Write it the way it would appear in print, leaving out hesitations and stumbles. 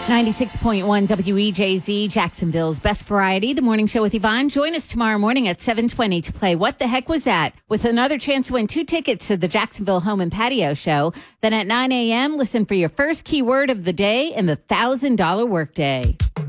96.1 WEJZ, Jacksonville's best variety, the morning show with Yvonne. Join us tomorrow morning at 7:20 to play What the Heck Was That? With another chance to win 2 tickets to the Jacksonville Home and Patio Show. Then at 9 a.m., listen for your first keyword of the day in the $1,000 workday.